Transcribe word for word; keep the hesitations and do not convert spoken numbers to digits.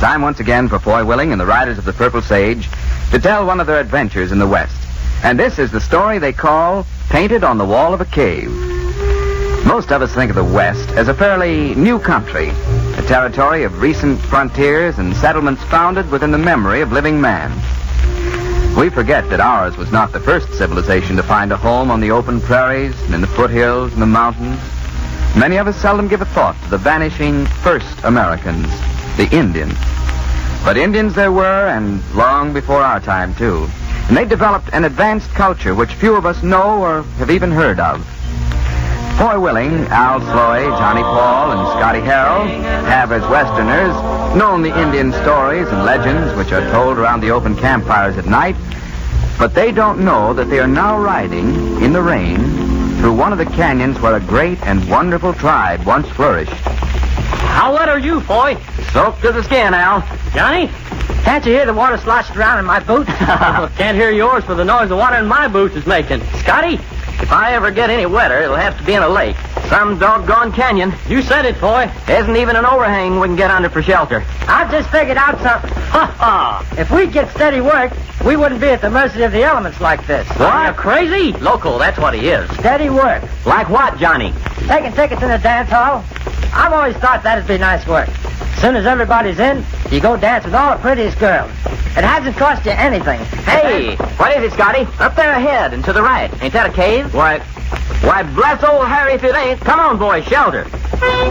Time once again for Foy Willing and the Riders of the Purple Sage to tell one of their adventures in the West. And this is the story they call Painted on the Wall of a Cave. Most of us think of the West as a fairly new country, a territory of recent frontiers and settlements founded within the memory of living man. We forget that ours was not the first civilization to find a home on the open prairies and in the foothills and the mountains. Many of us seldom give a thought to the vanishing first Americans, the Indians. But Indians there were, and long before our time, too. And they developed an advanced culture which few of us know or have even heard of. Foy Willing, Al Sloy, Johnny Paul, and Scotty Harrell have, as Westerners, known the Indian stories and legends which are told around the open campfires at night, but they don't know that they are now riding, in the rain, through one of the canyons where a great and wonderful tribe once flourished. How wet are you, Foy? Soaked to the skin, Al. Johnny, can't you hear the water sloshing around in my boots? Can't hear yours for the noise the water in my boots is making. Scotty, if I ever get any wetter, it'll have to be in a lake. Some doggone canyon. You said it, Foy. There isn't even an overhang we can get under for shelter. I've just figured out something. Ha ha! If we get steady work, we wouldn't be at the mercy of the elements like this. What? You're crazy? Local, that's what he is. Steady work. Like what, Johnny? Taking tickets in the dance hall. I've always thought that'd be nice work. As soon as everybody's in, you go dance with all the prettiest girls. It hasn't cost you anything. Hey, what is it, Scotty? Up there ahead and to the right. Ain't that a cave? Why, why, bless old Harry if it ain't. Come on, boys, shelter.